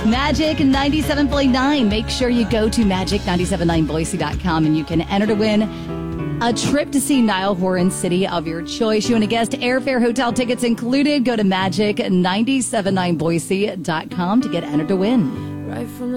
Magic 97.9. Make sure you go to magic979boise.com and you can enter to win a trip to see Niall Horan City of your choice. You and a guest, airfare, hotel tickets included. Go to magic979boise.com to get entered to win. Right from